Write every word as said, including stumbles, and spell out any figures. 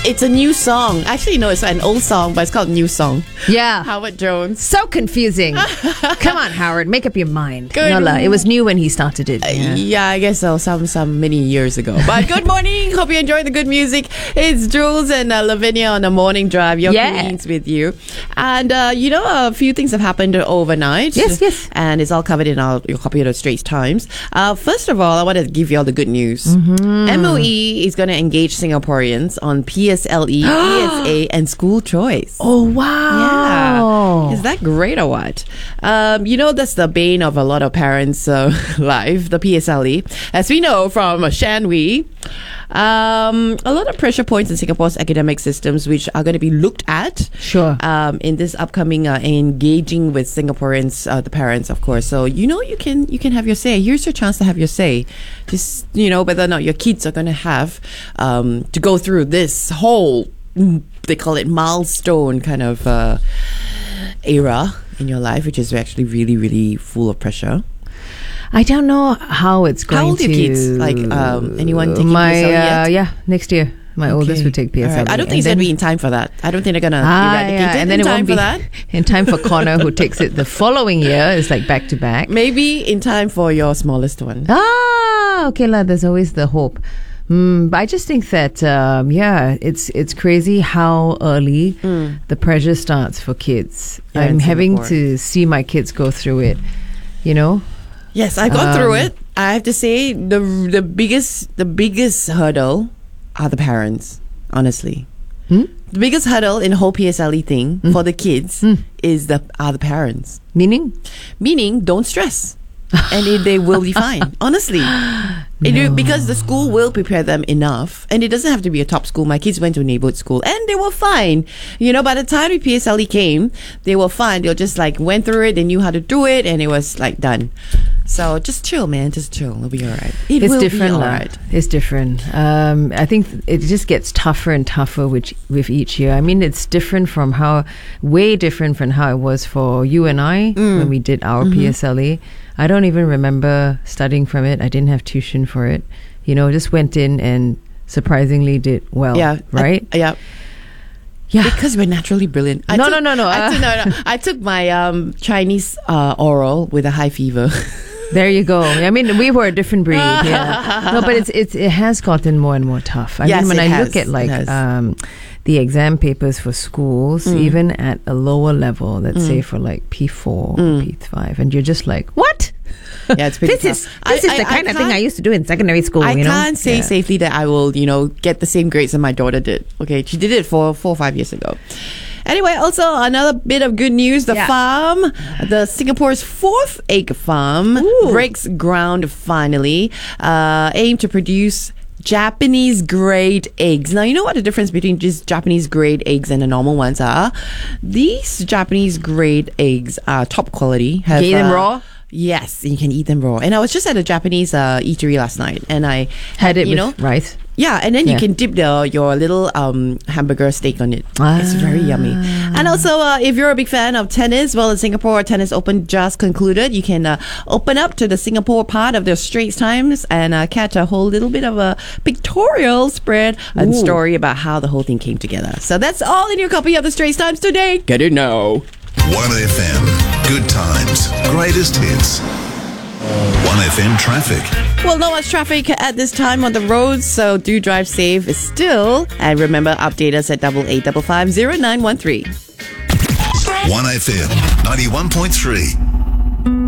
It's a new song. Actually, no, it's an old song, but it's called New Song. Yeah. Howard Jones. So confusing. Come on, Howard, make up your mind. Good. No, la, it was new when he started it. Uh, Yeah. yeah, I guess so. Some some many years ago. But good morning. Hope you enjoy the good music. It's Jules and uh, Lavinia on the morning drive. Your Yeah. queens with you. And, uh, you know, a few things have happened overnight. Yes, yes. And it's all covered in our your copy of the Straits Times. Uh, first of all, I want to give you all the good news. Mm-hmm. M O E is going to engage Singaporeans on P S L E, P S A, and school choice. Oh, wow. Yeah. Is that great or what? Um, you know, that's the bane of a lot of parents' uh, life, the P S L E. As we know from Shan Wee, um, a lot of pressure points in Singapore's academic systems, which are going to be looked at. Sure. Um, in this upcoming uh, engaging with Singaporeans, uh, the parents, of course. So, you know, you can you can have your say. Here's your chance to have your say. Just, you know, whether or not your kids are going to have um, to go through this whole, they call it milestone kind of uh, era in your life, which is actually really, really full of pressure. I don't know how it's going to... How old are your kids? Like, um, anyone taking My, P S L E yet? uh, yeah, next year. My oldest Okay. would take P S L E. All right. I don't think And it's going then- to be in time for that. I don't think they're going to Ah, eradicate yeah. it And then in it time won't for be that. in time for Connor, who takes it the following year. It's like back to back. Maybe in time for your smallest one. Ah, okay, la. There's always the hope. Mm, but I just think that, um, yeah, it's it's crazy how early Mm. the pressure starts for kids. Yeah, in I'm having Singapore. to see my kids go through it. You know, Yes, I got Um, through it. I have to say the the biggest the biggest hurdle are the parents. Honestly, Hmm? the biggest hurdle in the whole P S L E thing for the kids is the are the parents. meaning. Meaning, don't stress, and it, they will be fine. Honestly, It- No. because the school will prepare them enough, and it doesn't have to be a top school. My kids went to a neighborhood school, and they were fine. You know, by the time the P S L E came, they were fine. They just like went through it. They knew how to do it, and it was like done. So just chill, man. Just chill. It'll be all right. It It's will different, be all lah. right. It's different. Um, I think it just gets tougher and tougher with with each year. I mean, it's different from how, way different from how it was for you and I Mm. when we did our Mm-hmm. P S L E. I don't even remember studying from it. I didn't have tuition for it. You know, just went in and surprisingly did well. Yeah. Right? I, yeah. yeah. Because we're naturally brilliant. I No, took, no, no, no, I uh. took, no, no. I took my um, Chinese uh, oral with a high fever. There you go. I mean, we were a different breed. Yeah. No, but it's it's it has gotten more and more tough. I Yes, mean, when it I has. look at It like has. um, the exam papers for schools, Mm. even at a lower level, let's say for like P four, Mm. P five, and you're just like, what? Yeah, it's pretty this is tough. this I- is the I- kind I of thing I can't- used to do in secondary school. I you know? can't say Yeah. safely that I will, you know, get the same grades that my daughter did. Okay, she did it for four or five years ago. Anyway, also another bit of good news. The Yeah. farm, the Singapore's fourth egg farm, Ooh. breaks ground finally. Uh, aim to produce Japanese grade eggs. Now, you know what the difference between just Japanese grade eggs and the normal ones are? These Japanese grade eggs are top quality. Have, Can you eat them uh, raw? Yes, you can eat them raw. And I was just at a Japanese uh, eatery last night, and I Had it you with know, rice. yeah, and then you Yeah. can dip the your little um, hamburger steak on it. Ah. It's very yummy. And also, uh, if you're a big fan of tennis, well, the Singapore Tennis Open just concluded. You can uh, open up to the Singapore part of the Straits Times and uh, catch a whole little bit of a pictorial spread and Ooh. story about how the whole thing came together. So that's all in your copy of the Straits Times today. Get it now. one F M. Good times. Greatest hits. one F M traffic. Well, not much traffic at this time on the roads, so do drive safe still. And remember, update us at double eight double five zero nine one three. one F M ninety-one point three.